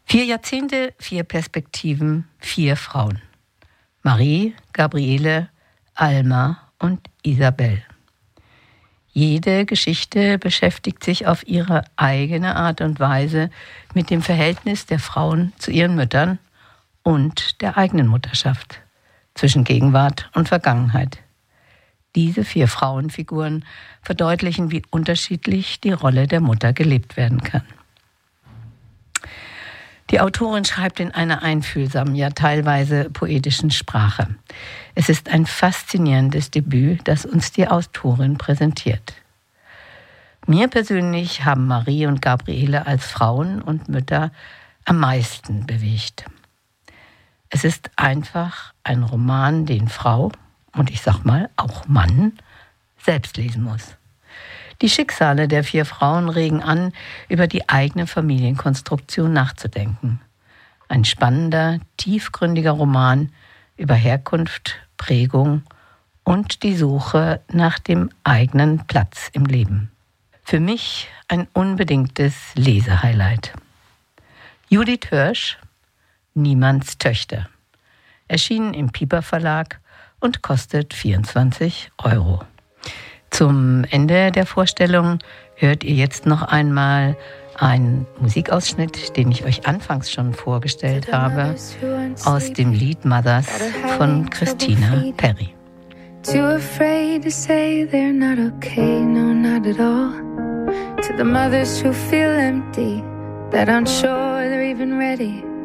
4 Jahrzehnte, 4 Perspektiven, 4 Frauen. Marie, Gabriele, Alma und Isabel. Jede Geschichte beschäftigt sich auf ihre eigene Art und Weise mit dem Verhältnis der Frauen zu ihren Müttern und der eigenen Mutterschaft, zwischen Gegenwart und Vergangenheit. Diese 4 Frauenfiguren verdeutlichen, wie unterschiedlich die Rolle der Mutter gelebt werden kann. Die Autorin schreibt in einer einfühlsamen, ja teilweise poetischen Sprache. Es ist ein faszinierendes Debüt, das uns die Autorin präsentiert. Mir persönlich haben Marie und Gabriele als Frauen und Mütter am meisten bewegt. Es ist einfach ein Roman, den Frau, und ich sag mal auch Mann, selbst lesen muss. Die Schicksale der 4 Frauen regen an, über die eigene Familienkonstruktion nachzudenken. Ein spannender, tiefgründiger Roman über Herkunft, Prägung und die Suche nach dem eigenen Platz im Leben. Für mich ein unbedingtes Lesehighlight. Judith Hirsch, Niemands Töchter. Erschienen im Piper Verlag und kostet 24 €. Zum Ende der Vorstellung hört ihr jetzt noch einmal einen Musikausschnitt, den ich euch anfangs schon vorgestellt habe, aus dem Lied Mothers von Christina Perri. Too afraid to say they're not okay, no, not at all. To the mothers who feel empty, that aren't sure they're even ready.